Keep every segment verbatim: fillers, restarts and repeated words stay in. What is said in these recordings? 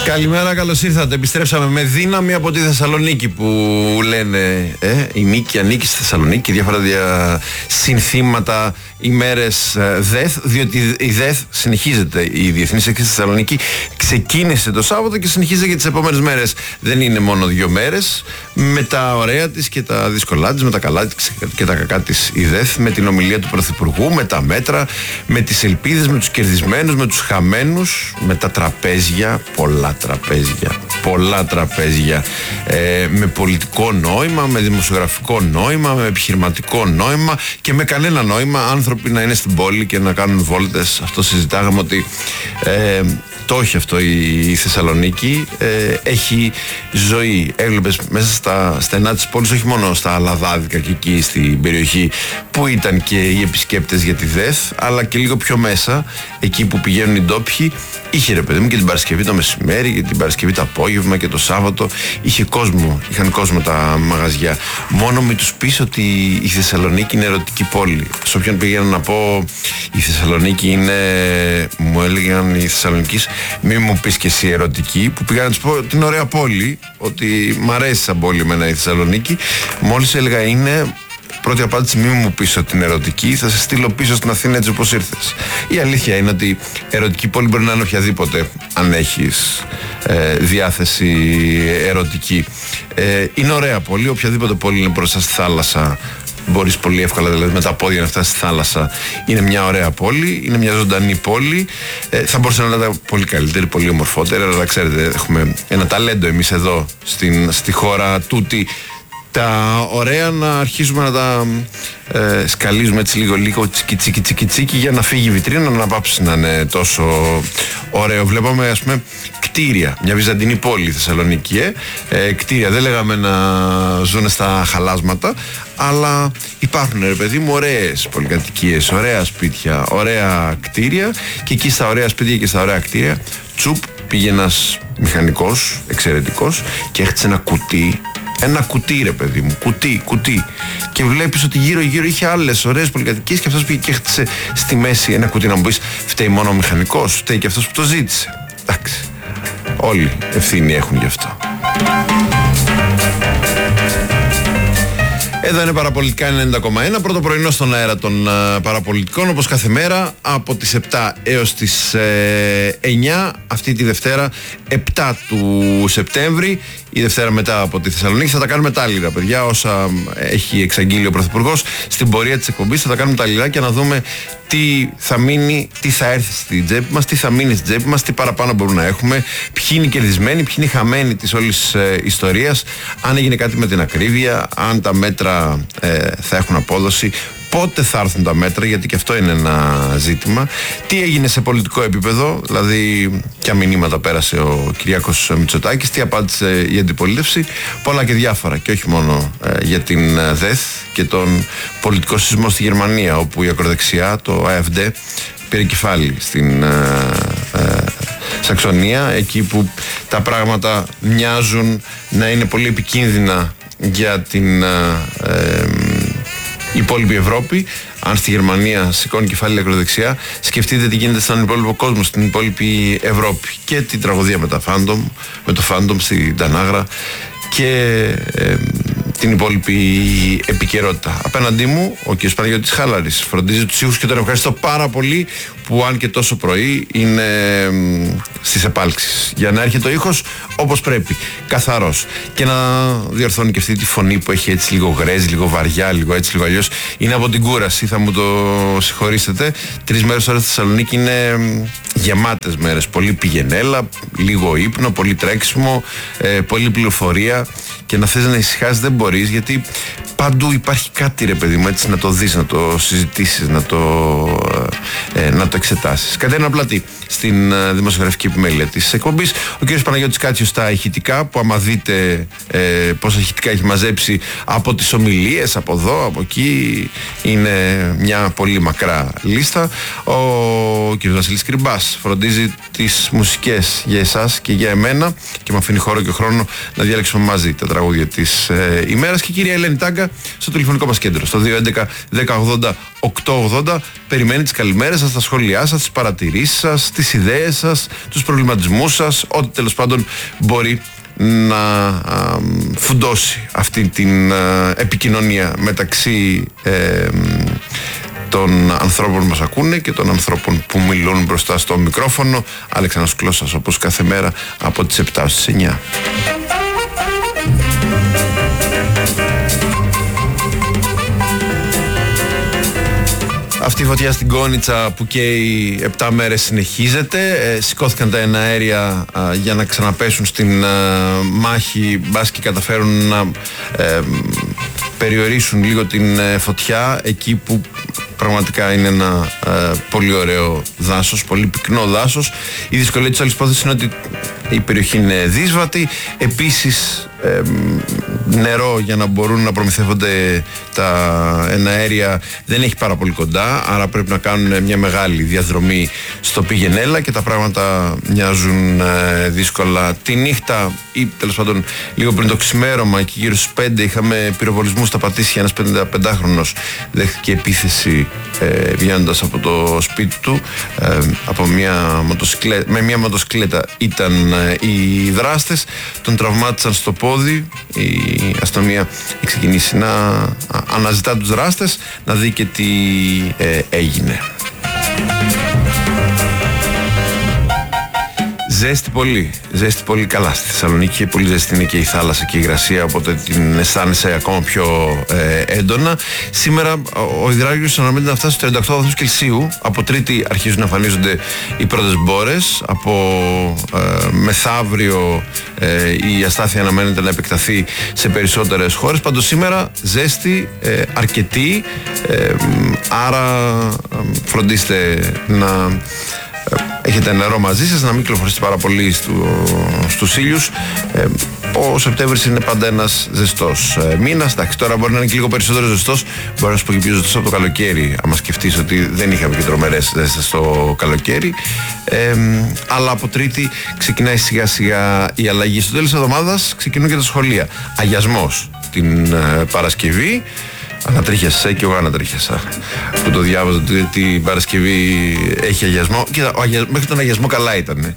Καλημέρα, καλώς ήρθατε. Επιστρέψαμε με δύναμη από τη Θεσσαλονίκη που λένε ε, η νίκη ανήκει στη Θεσσαλονίκη και διάφορα δια συνθήματα ημέρες ε, ΔΕΘ, διότι η ΔΕΘ συνεχίζεται, η Διεθνής Έκθεση στη Θεσσαλονίκη ξεκίνησε το Σάββατο και συνεχίζεται για τις επόμενες μέρες. Δεν είναι μόνο δύο μέρες, με τα ωραία της και τα δύσκολά της, με τα καλά της και τα κακά της η ΔΕΘ, με την ομιλία του Πρωθυπουργού, με τα μέτρα, με τις ελπίδες, με τους κερδισμένους, με τους χαμένους, με τα τραπέζια, πολλά τραπέζια, πολλά τραπέζια ε, με πολιτικό νόημα, με δημοσιογραφικό νόημα, με επιχειρηματικό νόημα και με κανένα νόημα άνθρωποι να είναι στην πόλη και να κάνουν βόλτες. Αυτό συζητάγαμε ότι ε, το έχει αυτό η, η Θεσσαλονίκη, ε, έχει ζωή. Έβλεπες μέσα στα στενά της πόλης, όχι μόνο στα Λαδάδικα και εκεί στην περιοχή που ήταν και οι επισκέπτες για τη ΔΕΘ, αλλά και λίγο πιο μέσα, εκεί που πηγαίνουν οι ντόπιοι, είχε ρε παιδί μου και την Παρασκευή το μεσημέρι και την Παρασκευή το απόγευμα και το Σάββατο είχε κόσμο, είχαν κόσμο τα μαγαζιά. Μόνο μην τους πεις ότι η Θεσσαλονίκη είναι ερωτική πόλη. Σε όποιον πήγαινα να πω η Θεσσαλονίκη είναι, μου έλεγαν οι Θεσσαλονικείς, μην μου πεις και εσύ ερωτική, που πήγα να τους πω ότι είναι ωραία πόλη, ότι μ' αρέσει σαν πόλη εμένα η Θεσσαλονίκη. Μόλις έλεγα είναι, πρώτη απάντηση, μην μου πεις ότι είναι ερωτική, θα σε στείλω πίσω στην Αθήνα έτσι όπως ήρθες. Η αλήθεια είναι ότι ερωτική πόλη μπορεί να είναι οποιαδήποτε, αν έχεις ε, διάθεση ερωτική. Ε, είναι ωραία πόλη, οποιαδήποτε πόλη είναι μπροστά στη θάλασσα. Μπορείς πολύ εύκολα δηλαδή με τα πόδια να φτάσεις στη θάλασσα. Είναι μια ωραία πόλη, είναι μια ζωντανή πόλη. Ε, θα μπορούσε να είναι πολύ καλύτερη, πολύ ομορφότερη, αλλά ξέρετε, έχουμε ένα ταλέντο εμείς εδώ στην, στη χώρα τούτη. Τα ωραία να αρχίσουμε να τα ε, σκαλίζουμε έτσι λίγο λίγο τσίκι τσίκι τσίκι τσίκι για να φύγει η βιτρίνα, να πάψει να είναι τόσο ωραίο. Βλέπαμε ας πούμε κτίρια, μια βυζαντινή πόλη Θεσσαλονίκη, ε, ε, κτίρια, δεν λέγαμε να ζουν στα χαλάσματα, αλλά υπάρχουν ρε παιδί μου ωραίες πολυκατοικίες, ωραία σπίτια, ωραία κτίρια και εκεί στα ωραία σπίτια και στα ωραία κτίρια τσουπ πήγε ένας μηχανικός εξαιρετικός και έχτισε ένα κουτί. Ένα κουτί ρε παιδί μου, κουτί, κουτί. Και βλέπεις ότι γύρω γύρω είχε άλλες ωραίες πολυκατοικίες και αυτός πήγε και έχτισε στη μέση ένα κουτί. Να μου πεις, φταίει μόνο ο μηχανικός, φταίει και αυτός που το ζήτησε. Εντάξει, όλοι ευθύνη έχουν γι' αυτό. Εδώ είναι Παραπολιτικά ενενήντα κόμμα ένα, πρώτο πρωινό στον αέρα των uh, Παραπολιτικών, όπως κάθε μέρα από τις επτά έως τις uh, εννιά, αυτή τη Δευτέρα επτά του Σεπτέμβρη, η Δευτέρα μετά από τη Θεσσαλονίκη. Θα τα κάνουμε τα άλλα, παιδιά, όσα έχει εξαγγείλει ο Πρωθυπουργός στην πορεία της εκπομπής. Θα τα κάνουμε τα άλλα και να δούμε τι θα μείνει, τι θα έρθει στην τσέπη μας, τι θα μείνει στην τσέπη μας, τι παραπάνω μπορούμε να έχουμε, ποιοι είναι οι κερδισμένοι, ποιοι είναι οι χαμένοι της όλης ε, ιστορίας, αν έγινε κάτι με την ακρίβεια, αν τα μέτρα ε, θα έχουν απόδοση, πότε θα έρθουν τα μέτρα, γιατί και αυτό είναι ένα ζήτημα. Τι έγινε σε πολιτικό επίπεδο, δηλαδή ποια μηνύματα πέρασε ο Κυριάκος Μητσοτάκης, τι απάντησε η αντιπολίτευση, πολλά και διάφορα. Και όχι μόνο ε, για την ΔΕΘ και τον πολιτικό σεισμό στη Γερμανία, όπου η ακροδεξιά, το AfD, πήρε κεφάλι στην ε, ε, Σαξονία, εκεί που τα πράγματα μοιάζουν να είναι πολύ επικίνδυνα για την ε, ε, η υπόλοιπη Ευρώπη. Αν στη Γερμανία σηκώνει κεφάλι η ακροδεξιά, σκεφτείτε τι γίνεται στον υπόλοιπο κόσμο, στην υπόλοιπη Ευρώπη. Και την τραγωδία με, τα Phantom, με το Phantom στην Τανάγρα και ε, την υπόλοιπη επικαιρότητα. Απέναντί μου ο κ. Παναγιώτης Χάλαρης φροντίζει τους ήχους και τον ευχαριστώ πάρα πολύ που αν και τόσο πρωί είναι στις επάλξεις για να έρχεται ο ήχος όπως πρέπει, καθαρός, και να διορθώνει και αυτή τη φωνή που έχει έτσι λίγο γρέζι, λίγο βαριά, λίγο έτσι, λίγο αλλιώς. Είναι από την κούραση, θα μου το συγχωρήσετε. Τρεις μέρες τώρα στη Θεσσαλονίκη είναι γεμάτες μέρες, πολύ πηγενέλα, λίγο ύπνο, πολύ τρέξιμο, ε, πολύ πληροφορία, και να θες να ησυχάσεις δεν μπορείς, γιατί παντού υπάρχει κάτι ρε παιδί μου, έτσι, να το δεις, να το συζητήσεις, να το, ε, να το εξετάσεις. Κατέρινα Πλατή στην ε, δημοσιογραφική επιμέλεια της εκπομπής. Ο κ. Παναγιώτης Κάτσιος στα ηχητικά, που άμα δείτε ε, πόσα ηχητικά έχει μαζέψει από τις ομιλίες, από εδώ, από εκεί, είναι μια πολύ μακρά λίστα. Ο κ. Βασίλης Κρυμπάς φροντίζει τις μουσικές για εσάς και για εμένα και με αφήνει χώρο και χρόνο να διάλεξουμε μαζί τα τραγούδια της ε, ημέρας, και η κυρία Ελένη Τάγκα στο τηλεφωνικό μας κέντρο, στο δύο έντεκα δέκα ογδόντα οκτακόσια ογδόντα. Περιμένει τις καλημέρες σας, τα σχόλιά σας, τις παρατηρήσεις σας, τις ιδέες σας, τους προβληματισμούς σας, ό,τι τέλος πάντων μπορεί να α, φουντώσει αυτή την α, επικοινωνία μεταξύ ε, των ανθρώπων που μας ακούνε και των ανθρώπων που μιλούν μπροστά στο μικρόφωνο. Αλέξανδρος Κλώσσας, όπως κάθε μέρα από τις επτά στις εννιά. Αυτή η φωτιά στην Κόνιτσα που καίει επτά μέρες συνεχίζεται. Ε, σηκώθηκαν τα εναέρια α, για να ξαναπέσουν στην α, μάχη, μπας και καταφέρουν να ε, περιορίσουν λίγο την ε, φωτιά εκεί που πραγματικά είναι ένα ε, πολύ ωραίο δάσος, πολύ πυκνό δάσος. Η δυσκολία της όλης υπόθεσης είναι ότι η περιοχή είναι δύσβατη. Επίσης ε, νερό για να μπορούν να προμηθεύονται τα εναέρια δεν έχει πάρα πολύ κοντά, άρα πρέπει να κάνουν μια μεγάλη διαδρομή στο πήγαινέλα και τα πράγματα μοιάζουν ε, δύσκολα. Τη νύχτα ή τέλος πάντων λίγο πριν το ξημέρωμα, εκεί γύρω στις πέντε, είχαμε πυροβολισμούς στα Πατήσια. Ένας πενηνταπεντάχρονος δέχτηκε επίθεση ε, βγαίνοντας από το σπίτι του ε, από μια μοτοσυκλέτα, με μια μοτοσυκλέτα ήταν ε, οι δράστες, τον τραυμάτισαν στο πόδι. Η αστυνομία έχει ξεκινήσει να αναζητά τους δράστες, να δει και τι ε, έγινε. Ζέστη πολύ, ζέστη πολύ καλά στη Θεσσαλονίκη, πολύ ζέστη είναι και η θάλασσα και η υγρασία, οπότε την αισθάνεσαι ακόμα πιο ε, έντονα. Σήμερα ο υδράργυρος αναμένεται να φτάσει στους τριάντα οκτώ βαθμούς Κελσίου. Από Τρίτη αρχίζουν να εμφανίζονται οι πρώτες μπόρες. Από ε, μεθαύριο ε, η αστάθεια αναμένεται να επεκταθεί σε περισσότερες χώρες. Πάντως σήμερα ζέστη ε, αρκετή, ε, άρα ε, φροντίστε να έχετε νερό μαζί σας, να μην κυκλοφορήσετε πάρα πολύ στου, στους ήλιους. Ε, ο Σεπτέμβρης είναι πάντα ένας ζεστός ε, μήνας. Εντάξει, τώρα μπορεί να είναι και λίγο περισσότερο ζεστός. Μπορεί να σου πω και πιο ζεστός από το καλοκαίρι, άμα σκεφτείς ότι δεν είχαμε και τρομερές ζέστες το καλοκαίρι. Ε, αλλά από Τρίτη ξεκινάει σιγά σιγά η αλλαγή. Στο τέλος της εβδομάδας ξεκινούν και τα σχολεία. Αγιασμός την ε, Παρασκευή. Ανατρίχιασα και εγώ ανατρίχιασα που το διάβαζα ότι την Παρασκευή έχει αγιασμό. Κοίτα, ο αγιασμό, μέχρι τον αγιασμό καλά ήταν.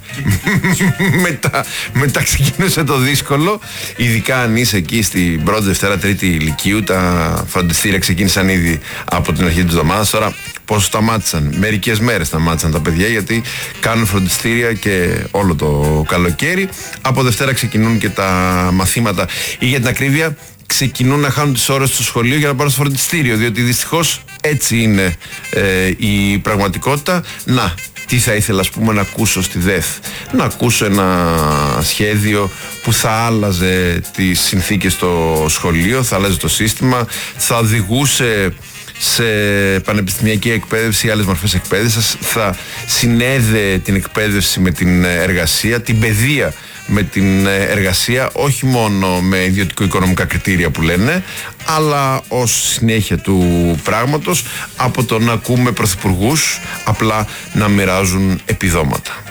μετά, μετά ξεκίνησε το δύσκολο. Ειδικά αν είσαι εκεί στην πρώτη, Δευτέρα, Τρίτη Λυκείου. Τα φροντιστήρια ξεκίνησαν ήδη από την αρχή της εβδομάδας. Τώρα πώς σταμάτησαν? Μερικές μέρες σταμάτησαν τα παιδιά, γιατί κάνουν φροντιστήρια και όλο το καλοκαίρι. Από Δευτέρα ξεκινούν και τα μαθήματα, ή για την ακρίβεια ξεκινούν να χάνουν τις ώρες στο σχολείο για να πάρουν στο φροντιστήριο, διότι δυστυχώς έτσι είναι ε, η πραγματικότητα. Να, τι θα ήθελα ας πούμε να ακούσω στη ΔΕΘ? Να ακούσω ένα σχέδιο που θα άλλαζε τις συνθήκες στο σχολείο, θα άλλαζε το σύστημα, θα οδηγούσε σε πανεπιστημιακή εκπαίδευση ή άλλες μορφές εκπαίδευσης, θα συνέδε την εκπαίδευση με την εργασία, την παιδεία με την εργασία, όχι μόνο με ιδιωτικο-οικονομικά κριτήρια που λένε, αλλά ως συνέχεια του πράγματος, από το να ακούμε πρωθυπουργούς απλά να μοιράζουν επιδόματα.